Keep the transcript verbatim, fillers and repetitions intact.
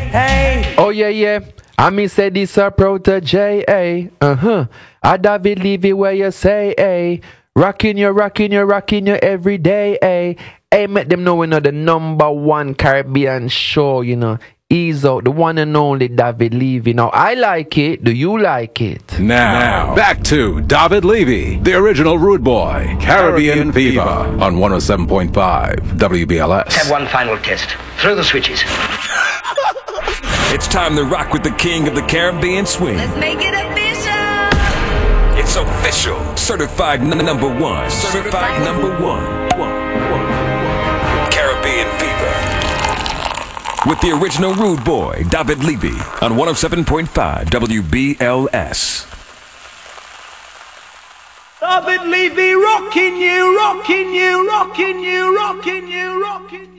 hey. Oh yeah, yeah. I mean say this a protege, eh? Uh-huh. I David Levy where you say, eh? Rocking you, rocking you, rocking you every day, eh? Hey, make them know we know the number one Caribbean show, you know. Ease out, the one and only David Levy. Now, I like it. Do you like it? Now, now back to David Levy, the original rude boy, Caribbean, Caribbean Fever, on one oh seven point five W B L S. Let's have one final test. Throw the switches. It's time to rock with the king of the Caribbean swing. Let's make it official. It's official. Certified n- number one. Certified number one. Caribbean Fever. With the original rude boy, David Levy, on one oh seven point five W B L S. David Levy rocking you, rocking you, rocking you, rocking you, rocking you.